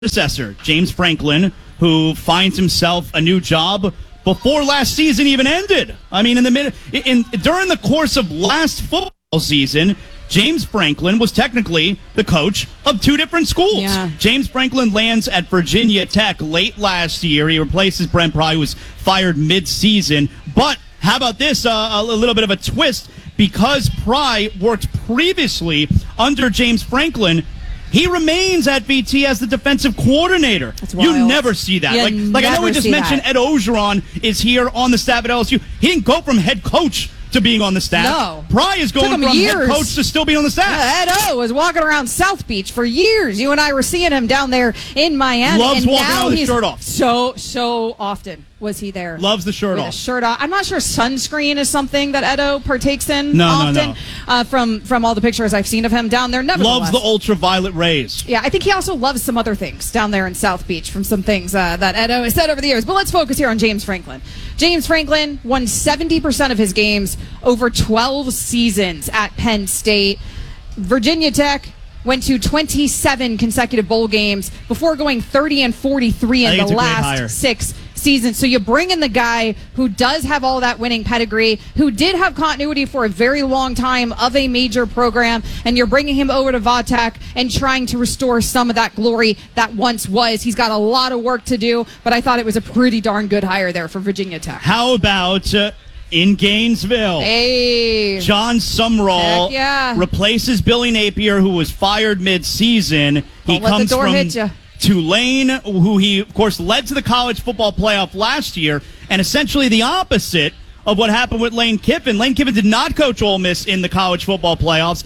predecessor, James Franklin, who finds himself a new job before last season even ended. I mean, during the course of last football season, James Franklin was technically the coach of two different schools. Yeah. James Franklin lands at Virginia Tech late last year. He replaces Brent Pry, who was fired mid-season. But how about this? A little bit of a twist. Because Pry worked previously under James Franklin, he remains at VT as the defensive coordinator. That's wild. You never see that. Like I know we just mentioned Ed Ogeron is here on the staff at LSU. He didn't go from head coach to being on the staff. No. Pry is going from head coach to still being on the staff. Ed O was walking around South Beach for years. You and I were seeing him down there in Miami. Loves walking out with his shirt off. So often was he there. Loves the shirt with off. A shirt off. I'm not sure sunscreen is something that Edo partakes in often. From all the pictures I've seen of him down there. Loves the ultraviolet rays. Yeah, I think he also loves some other things down there in South Beach from some things that Edo has said over the years. But let's focus here on James Franklin. James Franklin won 70% of his games over 12 seasons at Penn State. Virginia Tech went to 27 consecutive bowl games before going 30-43 in the last 6 seasons. So you bring in the guy who does have all that winning pedigree, who did have continuity for a very long time of a major program, and you're bringing him over to Vatech and trying to restore some of that glory that once was. He's got a lot of work to do, but I thought it was a pretty darn good hire there for Virginia Tech. How about in Gainesville? Hey, John Sumrall replaces Billy Napier, who was fired mid-season. He comes from Tulane, who he, of course, led to the college football playoff last year, and essentially the opposite of what happened with Lane Kiffin. Lane Kiffin did not coach Ole Miss in the college football playoffs,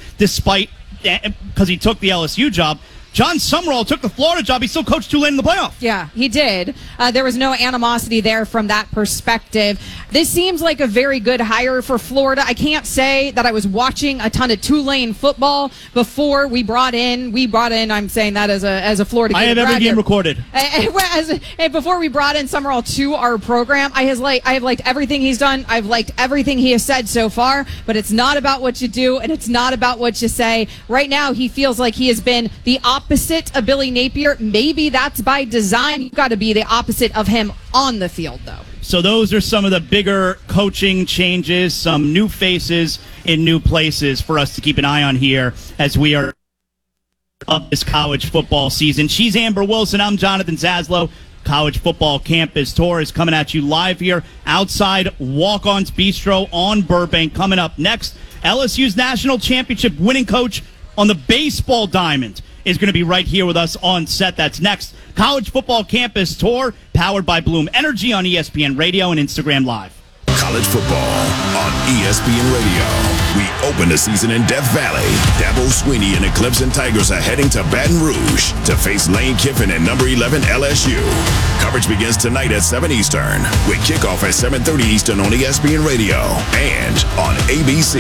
because he took the LSU job. John Sumrall took the Florida job. He still coached Tulane in the playoff. Yeah, he did. There was no animosity there from that perspective. This seems like a very good hire for Florida. I can't say that I was watching a ton of Tulane football before we brought in, I'm saying that as a Florida kid. I have every game recorded. Before we brought in Sumrall to our program, I have liked everything he's done. I've liked everything he has said so far, but it's not about what you do, and it's not about what you say. Right now, he feels like he has been the opposite of Billy Napier. Maybe that's by design. You've got to be the opposite of him on the field, though. So those are some of the bigger coaching changes, some new faces in new places for us to keep an eye on here as we are up this college football season. She's Amber Wilson. I'm Jonathan Zaslow. College Football Campus Tour is coming at you live here outside Walk-On's Bistro on Burbank. Coming up next, LSU's national championship winning coach on the baseball diamond is going to be right here with us on set. That's next. College Football Campus Tour, powered by Bloom Energy on ESPN Radio and Instagram Live. College football on ESPN Radio. We open the season in Death Valley. Dabo Swinney and the Clemson Tigers are heading to Baton Rouge to face Lane Kiffin and number 11 LSU. Coverage begins tonight at 7 Eastern with kickoff at 7:30 Eastern on ESPN Radio and on ABC.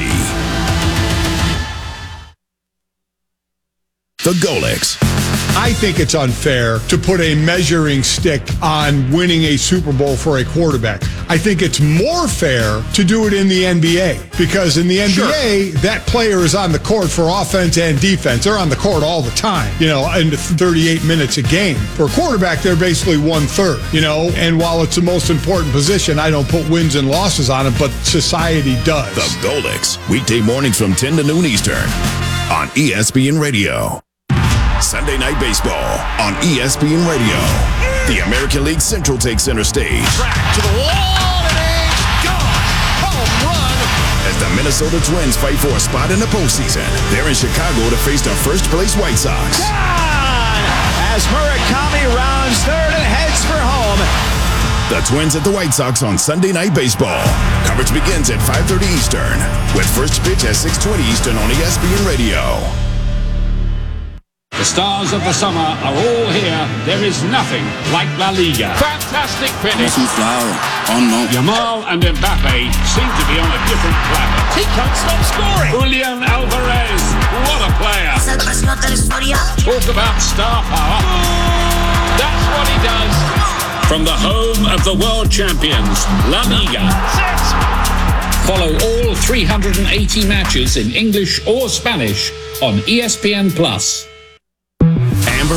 The Golics. I think it's unfair to put a measuring stick on winning a Super Bowl for a quarterback. I think it's more fair to do it in the NBA, because in the NBA, that player is on the court for offense and defense. They're on the court all the time, in 38 minutes a game. For a quarterback, they're basically 1/3, and while it's the most important position, I don't put wins and losses on it, but society does. The Golics, weekday mornings from 10 to noon Eastern on ESPN Radio. Sunday Night Baseball on ESPN Radio. The American League Central takes center stage. Track to the wall, and it's gone. Home run. As the Minnesota Twins fight for a spot in the postseason, they're in Chicago to face the first-place White Sox. Gone! As Murakami rounds third and heads for home. The Twins at the White Sox on Sunday Night Baseball. Coverage begins at 5:30 Eastern, with first pitch at 6:20 Eastern on ESPN Radio. The stars of the summer are all here. There is nothing like La Liga. Fantastic finish. Yamal and Mbappe seem to be on a different planet. He can't stop scoring. Julian Alvarez, what a player. Talk about star power. That's what he does. From the home of the world champions, La Liga. Follow all 380 matches in English or Spanish on ESPN+. Amber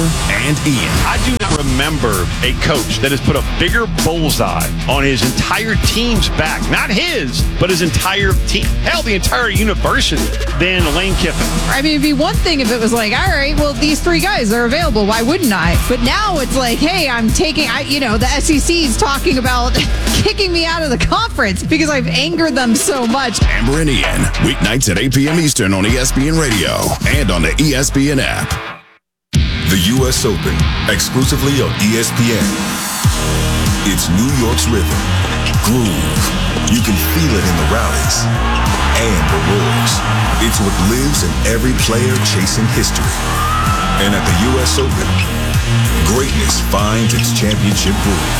and Ian. I do not remember a coach that has put a bigger bullseye on his entire team's back. Not his, but his entire team. Hell, the entire university than Lane Kiffin. I mean, it'd be one thing if it was like, all right, well, these three guys are available. Why wouldn't I? But now it's like, hey, the SEC's talking about kicking me out of the conference because I've angered them so much. Amber and Ian, weeknights at 8 p.m. Eastern on ESPN Radio and on the ESPN app. The U.S. Open, exclusively on ESPN. It's New York's rhythm, groove. You can feel it in the rallies and the roars. It's what lives in every player chasing history. And at the U.S. Open, greatness finds its championship groove.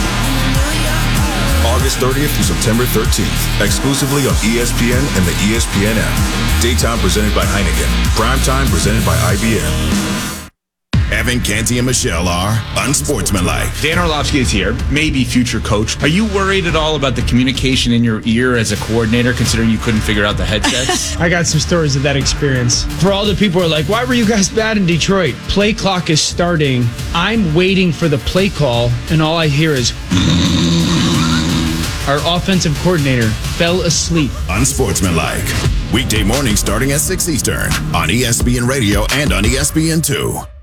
August 30th through September 13th, exclusively on ESPN and the ESPN app. Daytime presented by Heineken. Primetime presented by IBM. Evan, Canty, and Michelle are unsportsmanlike. Dan Orlovsky is here, maybe future coach. Are you worried at all about the communication in your ear as a coordinator, considering you couldn't figure out the headsets? I got some stories of that experience. For all the people who are like, why were you guys bad in Detroit? Play clock is starting. I'm waiting for the play call, and all I hear is... Our offensive coordinator fell asleep. Unsportsmanlike. Weekday morning starting at 6 Eastern on ESPN Radio and on ESPN2.